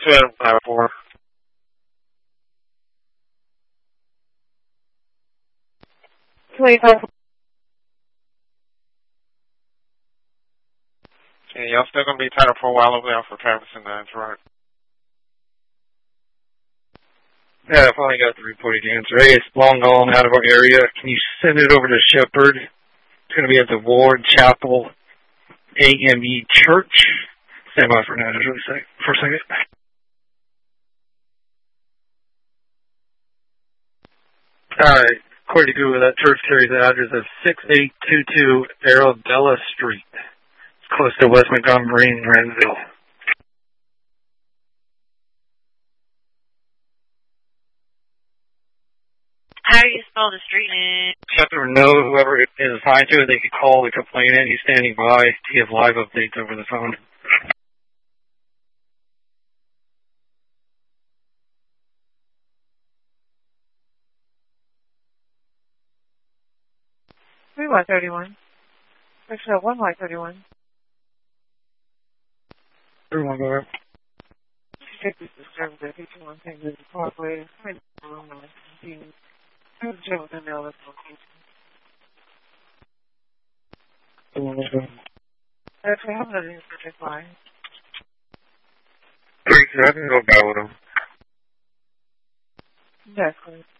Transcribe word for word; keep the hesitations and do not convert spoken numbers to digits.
two Adam five four. twenty-five. Okay, y'all still going to be tied up for a while over there for Travis and Nines, right? Yeah, I finally got the reporting answer. Hey, it's long gone out of our area. Can you send it over to Shepherd? It's going to be at the Ward Chapel A M E Church. Stand by for now, just really sec- for a second. Alright, according to Google, that church carries the address of six eight two two Arabella Street. It's close to West Montgomery and Renville. How do you spell the street name? Just have to know whoever is assigned to it, they can call the complainant. He's standing by to give live updates over the phone. three Y thirty-one. Actually, one Y thirty-one. Everyone go ahead. Check this disturbance at fifty-one Penguin Parkway. I'm in the room on fifteen. Who's the with the mail this location? Everyone go ahead. Actually, I have another answer to fly. Great, I can go back with him. Exactly.